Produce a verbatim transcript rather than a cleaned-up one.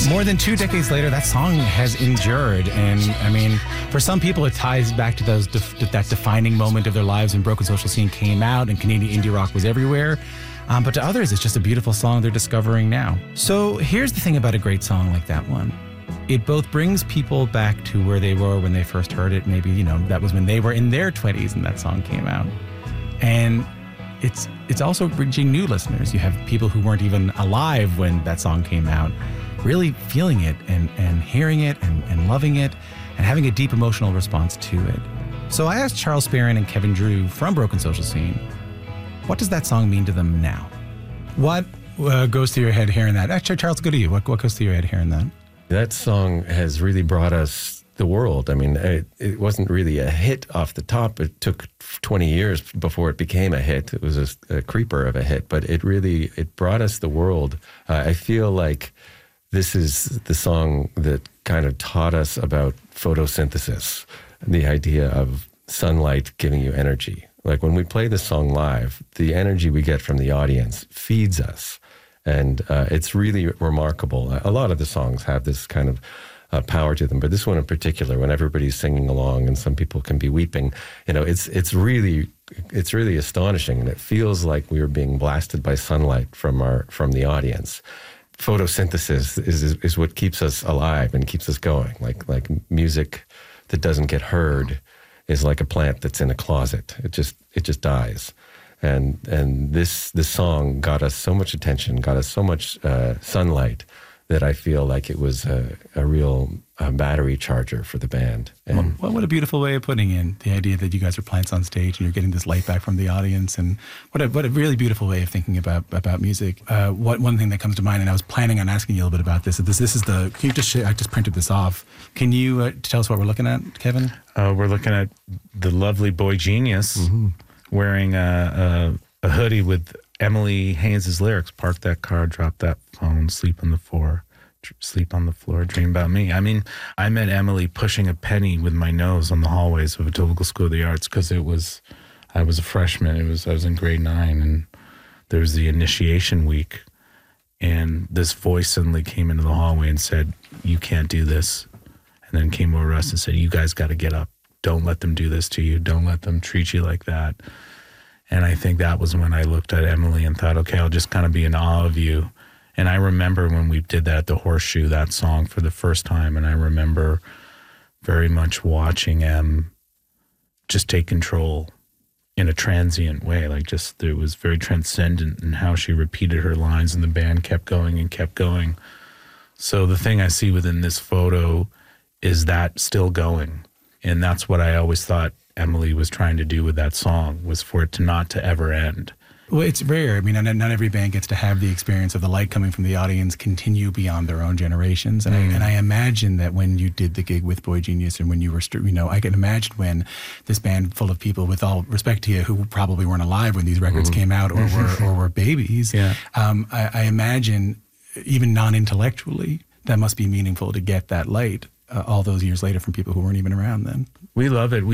More than two decades later, that song has endured. And I mean, for some people, it ties back to those def- that defining moment of their lives when Broken Social Scene came out and Canadian indie rock was everywhere. Um, but to others, it's just a beautiful song they're discovering now. So here's the thing about a great song like that one. It both brings people back to where they were when they first heard it. Maybe, you know, that was when they were in their twenties and that song came out. And it's it's also reaching new listeners. You have people who weren't even alive when that song came out, really feeling it and, and hearing it and, and loving it and having a deep emotional response to it. So I asked Charles Sparren and Kevin Drew from Broken Social Scene, what does that song mean to them now? What uh, goes through your head hearing that? Actually, Charles, go to you. What, what goes through your head hearing that? That song has really brought us the world. I mean, it, it wasn't really a hit off the top. It took twenty years before it became a hit. It was a, a creeper of a hit, but it really, it brought us the world. Uh, I feel like this is the song that kind of taught us about photosynthesis, the idea of sunlight giving you energy. Like when we play the song live, the energy we get from the audience feeds us. And uh, it's really remarkable. A lot of the songs have this kind of uh, power to them, but this one in particular, when everybody's singing along and some people can be weeping, you know, it's it's really it's really astonishing. And it feels like we are being blasted by sunlight from our from the audience. Photosynthesis is, is is what keeps us alive and keeps us going. Like like music that doesn't get heard is like a plant that's in a closet. It just it just dies. And and this this song got us so much attention, got us so much uh, sunlight that I feel like it was a, a real uh, battery charger for the band. And well, what a beautiful way of putting in the idea that you guys are plants on stage and you're getting this light back from the audience. And what a what a really beautiful way of thinking about about music. Uh, what one thing that comes to mind, and I was planning on asking you a little bit about this. This this is the. Can you just share, I just printed this off. Can you uh, tell us what we're looking at, Kevin? Uh, we're looking at the lovely Boy Genius. Mm-hmm. Wearing a, a, a hoodie with Emily Haynes' lyrics, park that car, drop that phone, sleep on the floor, sleep on the floor, dream about me. I mean, I met Emily pushing a penny with my nose on the hallways of Etobicoke School of the Arts because it was, I was a freshman. It was I was in grade nine, and there was the initiation week, and this voice suddenly came into the hallway and said, "You can't do this," and then came over us and said, "You guys got to get up. Don't let them do this to you. Don't let them treat you like that." And I think that was when I looked at Emily and thought, okay, I'll just kind of be in awe of you. And I remember when we did that at the Horseshoe, that song for the first time. And I remember very much watching Em just take control in a transient way. Like just, it was very transcendent in how she repeated her lines and the band kept going and kept going. So the thing I see within this photo is that still going. And that's what I always thought Emily was trying to do with that song, was for it to not to ever end. Well, it's rare. I mean, not, not every band gets to have the experience of the light coming from the audience continue beyond their own generations. And, mm. I, and I imagine that when you did the gig with Boy Genius and when you were, you know, I can imagine when this band full of people, with all respect to you, who probably weren't alive when these records mm. came out or were, or were babies, yeah. um, I, I imagine even non-intellectually, that must be meaningful to get that light uh, all those years later from people who weren't even around then. We love it. We